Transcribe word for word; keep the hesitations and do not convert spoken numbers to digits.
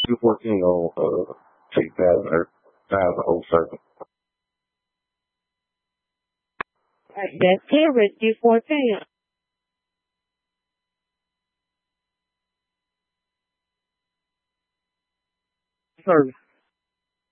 two fourteen on uh six thousand or thousand oh seven. That's correct. two fourteen. First.